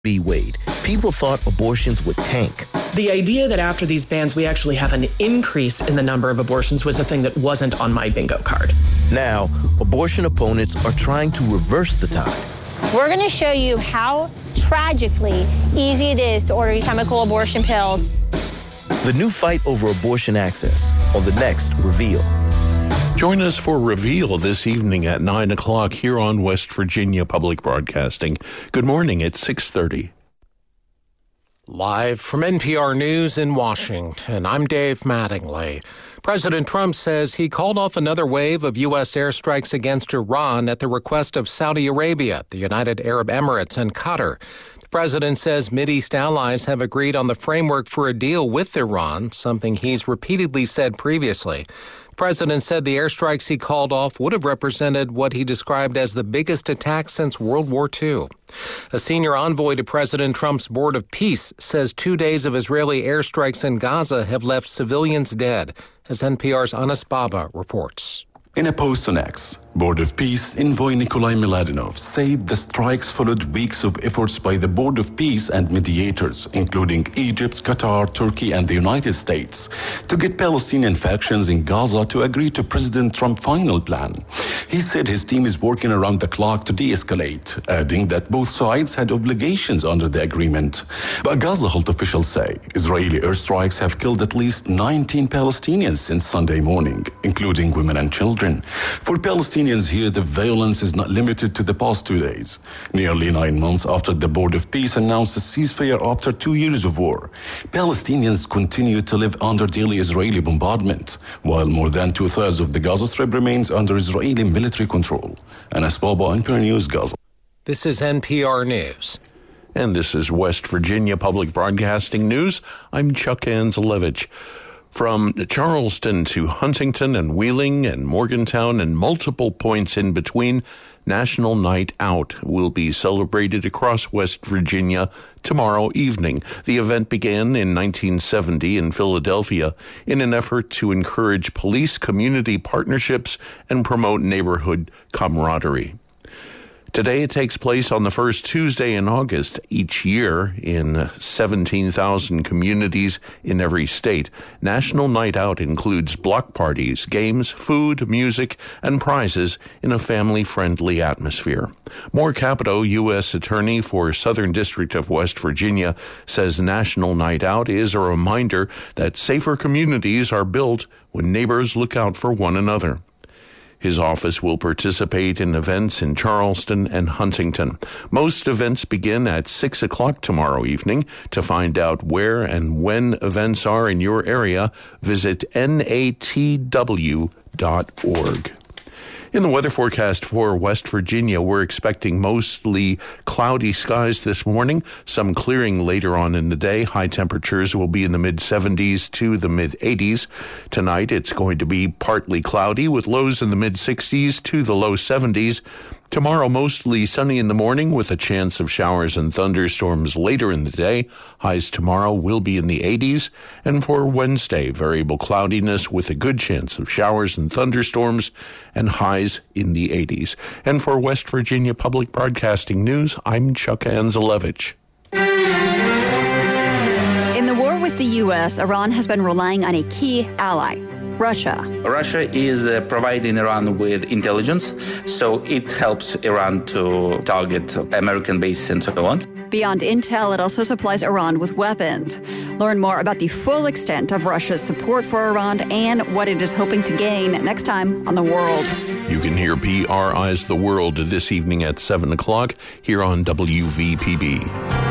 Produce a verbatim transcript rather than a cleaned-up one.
V. Wade, people thought abortions would tank. The idea that after these bans we actually have an increase in the number of abortions was a thing that wasn't on my bingo card. Now, abortion opponents are trying to reverse the tide. We're going to show you how tragically easy it is to order chemical abortion pills. The new fight over abortion access on the next Reveal. Join us for Reveal this evening at nine o'clock here on West Virginia Public Broadcasting. Good morning at six thirty. Live from N P R News in Washington, I'm Dave Mattingly. President Trump says he called off another wave of U S airstrikes against Iran at the request of Saudi Arabia, the United Arab Emirates, and Qatar. The president says Mideast allies have agreed on the framework for a deal with Iran, something he's repeatedly said previously. The president said the airstrikes he called off would have represented what he described as the biggest attack since World War Two. A senior envoy to President Trump's Board of Peace says two days of Israeli airstrikes in Gaza have left civilians dead, as N P R's Anas Baba reports. In a post on X, Board of Peace envoy Nikolai Miladinov said the strikes followed weeks of efforts by the Board of Peace and mediators, including Egypt, Qatar, Turkey, and the United States, to get Palestinian factions in Gaza to agree to President Trump's final plan. He said his team is working around the clock to de-escalate, adding that both sides had obligations under the agreement. But Gaza health officials say Israeli airstrikes have killed at least nineteen Palestinians since Sunday morning, including women and children. For Palestinians here, the violence is not limited to the past two days. Nearly nine months after the Board of Peace announced a ceasefire after two years of war, Palestinians continue to live under daily Israeli bombardment, while more than two-thirds of the Gaza Strip remains under Israeli military control. Anas Baba, N P R News, Gaza. This is N P R News. And this is West Virginia Public Broadcasting News. I'm Chuck Anzelevich. From Charleston to Huntington and Wheeling and Morgantown and multiple points in between, National Night Out will be celebrated across West Virginia tomorrow evening. The event began in nineteen seventy in Philadelphia in an effort to encourage police-community partnerships and promote neighborhood camaraderie. Today it takes place on the first Tuesday in August each year in seventeen thousand communities in every state. National Night Out includes block parties, games, food, music, and prizes in a family-friendly atmosphere. Moore Capito, U S Attorney for Southern District of West Virginia, says National Night Out is a reminder that safer communities are built when neighbors look out for one another. His office will participate in events in Charleston and Huntington. Most events begin at six o'clock tomorrow evening. To find out where and when events are in your area, visit N A T W dot org. In the weather forecast for West Virginia, we're expecting mostly cloudy skies this morning, some clearing later on in the day. High temperatures will be in the mid-seventies to the mid-eighties. Tonight, it's going to be partly cloudy with lows in the mid-sixties to the low seventies. Tomorrow, mostly sunny in the morning with a chance of showers and thunderstorms later in the day. Highs tomorrow will be in the eighties. And for Wednesday, variable cloudiness with a good chance of showers and thunderstorms and highs in the eighties. And for West Virginia Public Broadcasting News, I'm Chuck Anzelevich. In the war with the U S, Iran has been relying on a key ally, Russia. Russia is uh, providing Iran with intelligence, so it helps Iran to target American bases and so on. Beyond intel, it also supplies Iran with weapons. Learn more about the full extent of Russia's support for Iran and what it is hoping to gain next time on The World. You can hear P R I's The World this evening at seven o'clock here on W V P B.